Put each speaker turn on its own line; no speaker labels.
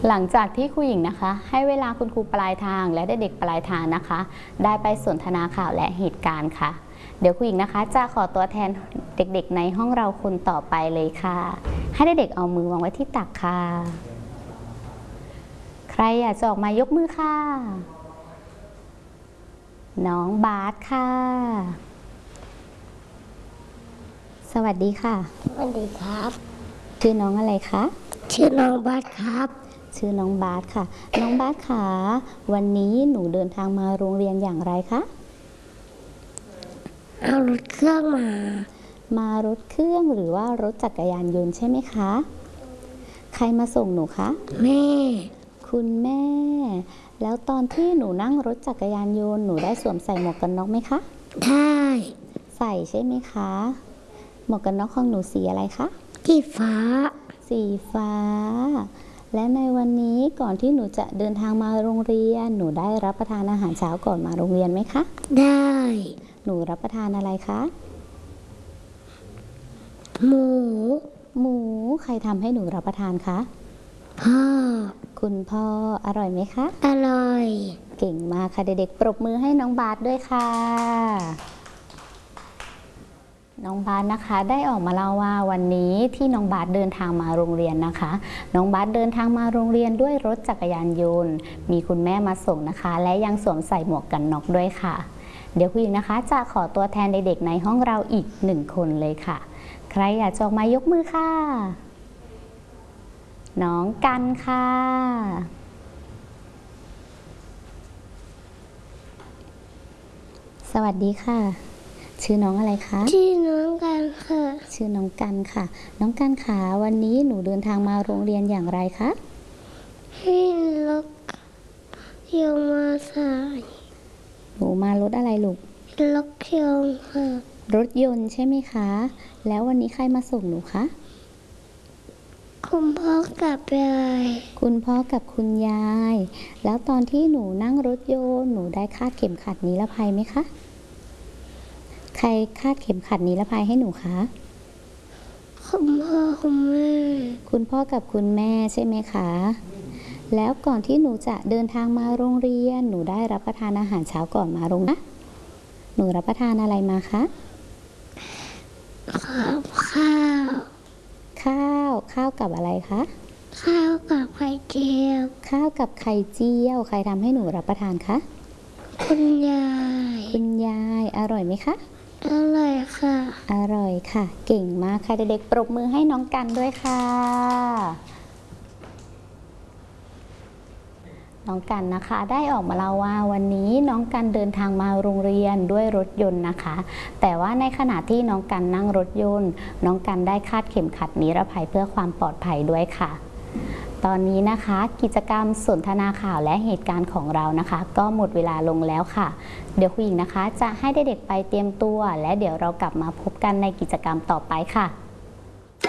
หลังจากที่ครูหญิงนะคะให้เวลาคุณครูปลายทางและเด็กๆปลายทางนะคะได้ไปสนทนาข่าวและเหตุการณ์ค่ะเดี๋ยวครูหญิงนะคะจะขอตัวแทนเด็กๆในห้องเราคนต่อไปเลยค่ะให้เด็กๆเอามือวางไว้ที่ตักค่ะใครอยากจะออกมายกมือค่ะน้องบาสค่ะสวัสดีค่ะ
สวัสดีครับ
ชื่อน้องอะไรคะ
ชื่อน้องบาสครับ
ชื่อน้องบาสค่ะน้องบาสค่ะวันนี้หนูเดินทางมาโรงเรียนอย่างไรคะ
เอารถเครื่องม
ารถเครื่องหรือว่ารถจักรยานยนต์ใช่ไหมคะใครมาส่งหนูคะ
แม่
คุณแม่แล้วตอนที่หนูนั่งรถจักรยานยนต์หนูได้สวมใส่หมวกกันน็อกไหมคะ
ได้
ใส่ใช่ไหมคะหมวกกันน็อกของหนูสีอะไรคะ
สีฟ้า
สีฟ้าและในวันนี้ก่อนที่หนูจะเดินทางมาโรงเรียนหนูได้รับประทานอาหารเช้าก่อนมาโรงเรียนไหมคะ
ได้
หนูรับประทานอะไรคะ
หมู
ใครทำให้หนูรับประทานคะ
พ่อ
คุณพ่ออร่อยไหมคะ
อร่อย
เก่งมากค่ะเด็กๆปรบมือให้น้องบาสด้วยค่ะน้องบาสนะคะได้ออกมาเล่าว่าวันนี้ที่น้องบาสเดินทางมาโรงเรียนนะคะน้องบาสเดินทางมาโรงเรียนด้วยรถจักรยานยนต์มีคุณแม่มาส่งนะคะและยังสวมใส่หมวกกันน็อกด้วยค่ะเดี๋ยวคุณหญิงนะคะจะขอตัวแทนเด็กๆในห้องเราอีก1 คนเลยค่ะใครอยากจะออกมายกมือค่ะน้องกันค่ะสวัสดีค่ะชื่อน้องอะไรคะ
ชื่อน้องกันค่ะ
ชื่อน้องกันค่ะน้องกันค่ะวันนี้หนูเดินทางมาโรงเรียนอย่างไรคะ
ให้รถยนต์มาสาย
หนูมารถอะไรลูก
รถยนต์ค่ะ
รถยนต์ใช่ไหมคะแล้ววันนี้ใครมาส่งหนูคะ
คุณพ่อกับยาย
คุณพ่อกับคุณยายแล้วตอนที่หนูนั่งรถยนต์หนูได้คาดเข็มขัดนิรภัยไหมคะใครคาดเข็มขัดนิรภัยให้หนูคะ
คุณพ่อคุณแม่
คุณพ่อกับคุณแม่ใช่ไหมคะแล้วก่อนที่หนูจะเดินทางมาโรงเรียนหนูได้รับประทานอาหารเช้าก่อนมาโรงเรียนหนูรับประทานอะไรมาคะข้าวกับอะไรคะ
ข้าวกับไข่เจียว
ข้าวกับไข่เจียวใครทำให้หนูรับประทานคะ
คุณย
ายอร่อยไหมคะ
อร่อยค่ะ
อร่อยค่ะเก่งมากค่ะเด็กๆปรบมือให้น้องกันด้วยค่ะน้องกันนะคะได้ออกมาเล่าว่าวันนี้น้องกันเดินทางมาโรงเรียนด้วยรถยนต์นะคะแต่ว่าในขณะที่น้องกันนั่งรถยนต์น้องกันได้คาดเข็มขัดนิรภัยเพื่อความปลอดภัยด้วยค่ะตอนนี้นะคะกิจกรรมสนทนาข่าวและเหตุการณ์ของเรานะคะก็หมดเวลาลงแล้วค่ะเดี๋ยวคุณหญิงนะคะจะให้เด็กๆไปเตรียมตัวและเดี๋ยวเรากลับมาพบกันในกิจกรรมต่อไปค่ะ